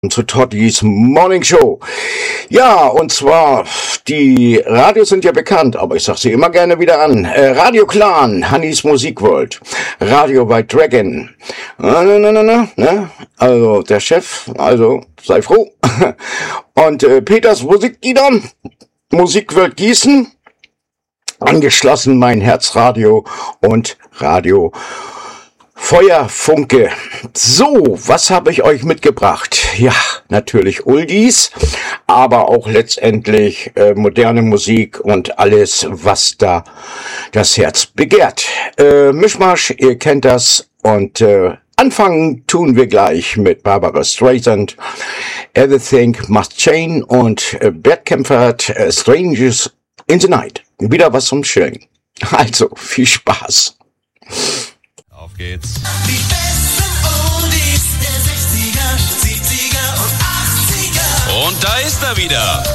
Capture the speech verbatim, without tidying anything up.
Zu Toddys Morning Show. Ja, und zwar, die Radios sind ja bekannt, aber ich sag sie immer gerne wieder an. Äh, Radio Clan, Hannis Musikworld, Radio by Dragon. Na, na, na, na, na. Also der Chef, also sei froh. Und äh, Peters Musiklieder, Musikworld Gießen, angeschlossen mein Herzradio und Radio Feuerfunke. So, was habe ich euch mitgebracht? Ja, natürlich Oldies, aber auch letztendlich äh, moderne Musik und alles, was da das Herz begehrt. Äh, Mischmasch, ihr kennt das, und äh, anfangen tun wir gleich mit Barbara Streisand, Everything Must Change, und äh, Bert Kaempfert, äh, Strangers in the Night. Wieder was zum Chillen. Also, viel Spaß. Auf geht's. Die besten Oldies der sechziger, siebziger und achtziger. Und da ist er wieder.